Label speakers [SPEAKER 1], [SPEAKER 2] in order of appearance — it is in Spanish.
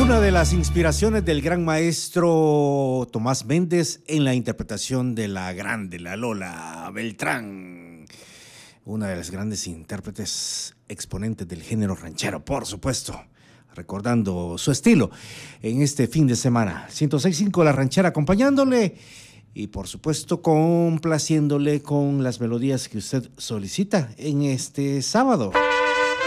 [SPEAKER 1] Una de las inspiraciones del gran maestro Tomás Méndez en la interpretación de la grande, la Lola Beltrán. Una de las grandes intérpretes exponentes del género ranchero, por supuesto. Recordando su estilo en este fin de semana. 106.5 La Ranchera acompañándole y por supuesto complaciéndole con las melodías que usted solicita en este sábado.